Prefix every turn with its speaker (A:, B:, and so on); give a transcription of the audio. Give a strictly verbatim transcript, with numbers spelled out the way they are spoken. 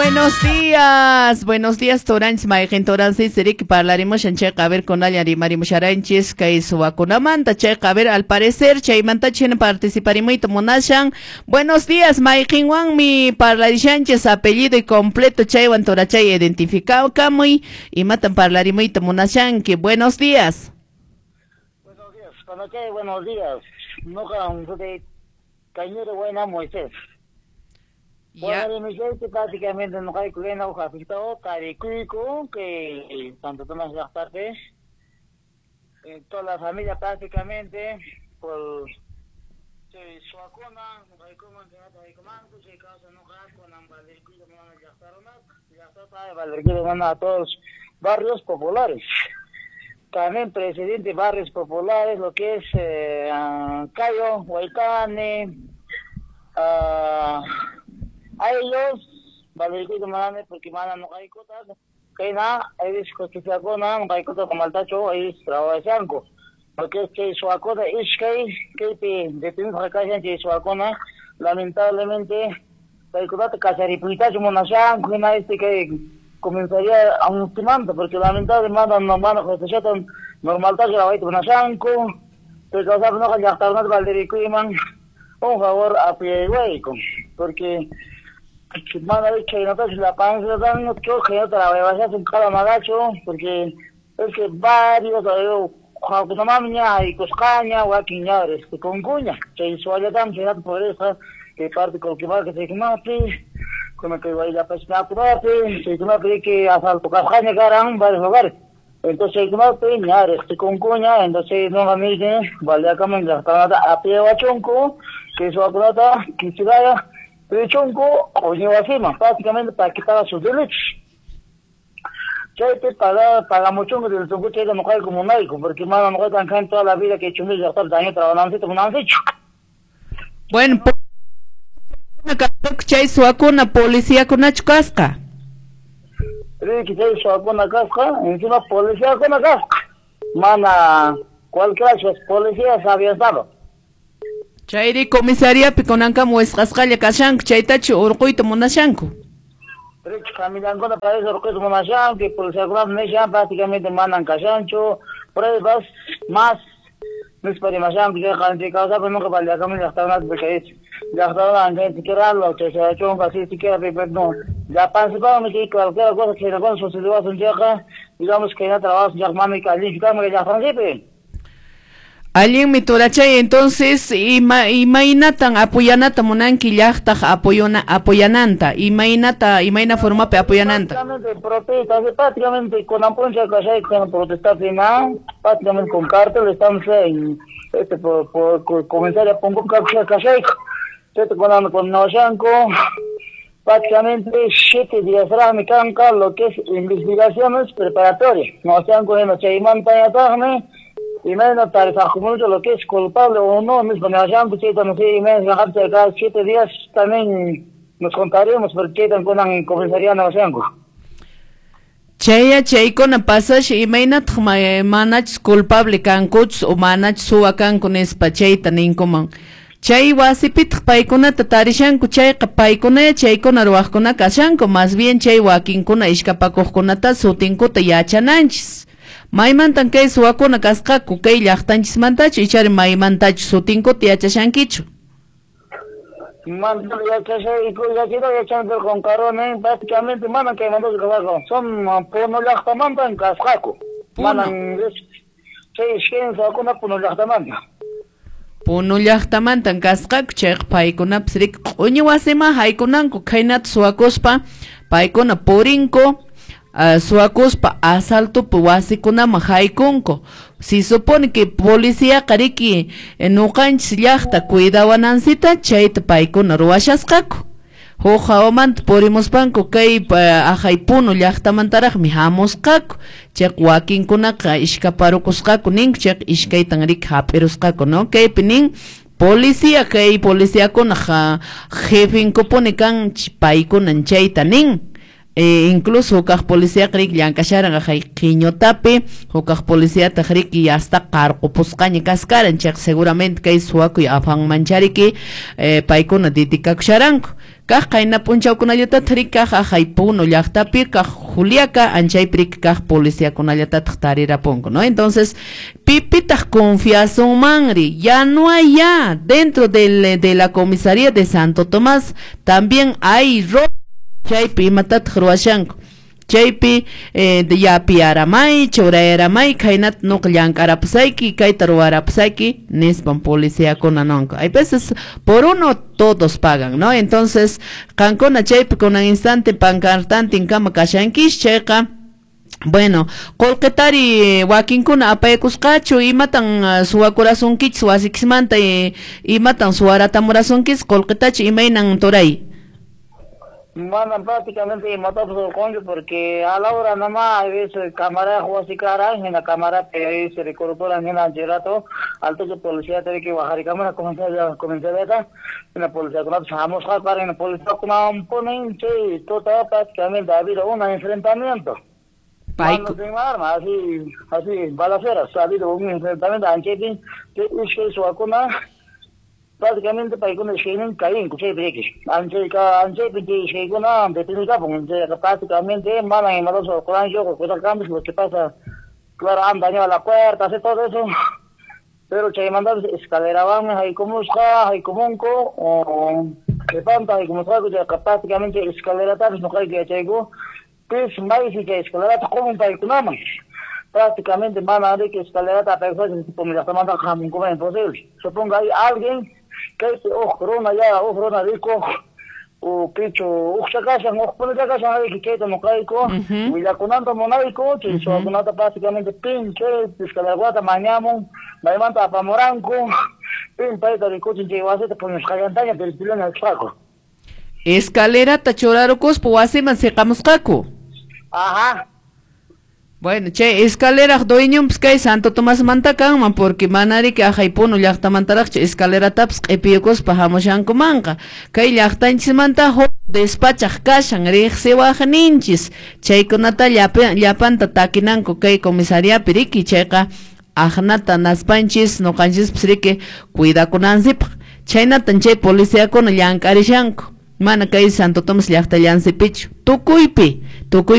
A: Buenos días, buenos días, Torans, Maigen Toransi, Serik, hablaremos en Checa, a ver con Aliari Marimos Aranchis, Kaisua Kunamanta, Checa, a ver, al parecer, Chaimanta Chen participaremos y Tomonashan. Buenos días, Maigen Wang, mi Parlarishanches, apellido y completo, Chaiwan Torachay, identificado, Kamui, y matan Parlarimo y Tomonashan, que buenos días.
B: Buenos días, Panachay, buenos días. No can de Cañero Buena Moisés. Bueno, mi gente prácticamente no hay que no capitado, caricuico, que tanto Tomás las partes, toda la familia prácticamente, por su acona, no hay como que no hay comando, se causa no hay con Valderquillo, no van a gastar más, ya está, Valderquillo van a todos barrios populares. También presidente de barrios populares, lo que es eh, uh, Cayo, Huaycane, uh, a ellos, Valderquillo mandan porque mandan no hay cosas, que nada, ellos que se acona, no hay cosas como el tacho, ellos trabajan, porque es que su acona es que, que te detenidos acá gente su acona, lamentablemente, la cosa te casaripita, como una shan, que nada este que comenzaría a un estimante, porque lamentablemente no van a cosechar normal tacho la vaita una shanco, que causa no que ya está una Valderquillo man, un favor a pie hueco, porque manda de que no te la panza dan no creo que no te la vayas a hacer cada magacho porque es que varios yo cuando mamá y coscaña o aquiñares que con cuña que hizo allá también la pobreza que parte con que va que se quemaste como que vaya a pescar propio se toma que asalto coscaña garan varios lugares entonces como peñares que con cuña entonces no amigo vale a caminar a pie a chonco que eso aplata que se vaya pero chonco o lleva encima prácticamente para que paga sus derechos. Ya te paga paga mucho que el chonco llega no cae como médico porque más no tan can toda la vida que hecho mil ya está daño trabajando como han hecho.
A: Bueno, una chay suacuna policía con achcasca.
B: Pero que chay suacuna casca, encima policía con la casca. Mana cualquier policía sabía estaba.
A: Chayri comisaría piconanca muestras calle cashank chaytachi urquito monashanku.
B: Pero familia con la pared urquito monashanku que por ser gran mesha prácticamente mandan cashancho, pruebas más mis para mashanku que gente causa pero no que vale acá me hasta una vez ya hasta la gente que ralo que se ha hecho un casi siquiera no ya participamos que cualquier cosa que no con su situación ya digamos que no trabajo ya mami calificamos que ya francés.
A: Alguien mi torachay entonces ima imainatan apoyanata monanki llaqta apoyona apoyananta imainata imaina forma pe apoyananta
B: prácticamente protesta prácticamente con amponcha que con protestar final prácticamente con cartel estamos en este por, por comenzar a poner captura que este con con Noshanco prácticamente siete días atrás me canca lo que es investigaciones preparatorias Noshanco en los chaimanta y atarme y menos para mucho lo que es culpable o no, mismo me hayan puesto no sé, y menos dejarse cada siete días también nos contaremos porque están con la comisaría no haciendo.
A: Chaya chay con pasas y mainat manach culpable can coach o manach suacan con espachay tanin como chay wasipit paikuna tatarishan kuchay paikuna chay con arwajkuna kashanko más bien chay wakin kuna ishkapakojkunata sutinkuta yachananchis. Maimantan kay suwakuna kasqaku kay llaqtanchismantachu ichari maymantachu sutinkuta yachashankichu.
B: Mandan yachashankiku yachira yachanku con carone prácticamente mandan kay mandan kasqaku son puno llaqtamantan kasqaku mandan chay ishkin suwakuna puno llaqtamantan
A: puno llaqtamantan kasqaku chay paykunapas rik q'uñi wasima haykunanku khaynata suwakuspa paykuna purinko Uh, suakuspa asalto wasikunama haykunku si supone que policía qariki nuqanchis llaqta cuidawanansita chayta paykuna ruwashasqaku huk hawamanta purimuspanku kay ahaypunu llaqtamantaraqmi hamusqaku chayqa wakinkunaqa ishkaparukusqaku ninku chayqa ishkaytan rik hap'irusqaku no kaypi nin policía kay policíakuna jefinkupuni kan paykunan chayta nin Eh, incluso hukaq policía qrik llankasharan hay qiñotapi hukaq policía tajrik y hasta qarqupusqaña kaskaran chaq seguramente kay suwakuy afan manchariki eh, paykuna didikakusharanku kaq qayna punchawkunallata thrik kaq ajaypuno llaqtapi kaq Juliaca anchayprik kaq policíakunallata tarirapunku, ¿no? Entonces pipitaq confianzunmanri ya no hay ya dentro del, de la comisaría de Santo Tomás también hay robo chaypi matat khruashanku chaypi eh, de yapi aramay churayaramay kainat nuk llankarapsayki kaytaruarapsayki nispan policía kunanonku hay veces por uno todos pagan, ¿no? Entonces kankuna chaypi kunan instante pankartantin kama kashankish chayqa bueno, kolqetari wakinkuna apaykusqachu imatan uh, suwakurasunkichis wasikismanta e, imatan suwaratamurasunkichis kolqetachi imaynan turay.
B: Bueno, prácticamente matamos el concho porque a la hora nada más a veces cámara así cara en la cámara pero se recortó en el gelato alto que policía tiene que bajar y cámara comenzó a comenzar a estar en la policía con los amos para en la policía con un ponente todo prácticamente ha habido un enfrentamiento. Mano sin arma, así, así, balaceras, ha habido un enfrentamiento antes que es su vacuna. Prácticamente para que no lleguen caen cuchillo breques antes que antes que lleguen a de técnica porque prácticamente van y malos o con yo con los cambios lo que pasa claro han dañado la puerta hace todo eso pero che mandan escalera van ahí como está ahí como un co o de panta ahí como está que prácticamente escalera tal no cae que llegó pues más si que escalera como un país nada prácticamente van a ver que escalera ta persona tipo me la manda como como imposible suponga hay alguien que oh corona ya oh corona rico o picho o chacasha no pone chacasha hay que que no cae co y la conando monaico que eso conando prácticamente pinche descalaguata mañana me levanta para moranco pin para de coche que va a hacer por nuestra montaña del pilón al saco
A: escalera tachorarocos puase manseqamos qaku
B: ajá.
A: Bueno, che, escalera doiñum pskay Santo Tomás mantakanman porque manari que ajaypuno llaqtamantaraq escalera taps q'ipiyukus pahamushankumanqa kay llaqtanchismanta ho despachaq kashan riqsiwaqninchis chaykunata llapan llapanta takinanku kay comisariapi riki chayqa aqnata naspanchis nuqanchispis riki cuidakunansipaq chaynatan chay policíakuna llankarishanku mana kay Santo Tomás llaqta llansipichu tukuypi tukuy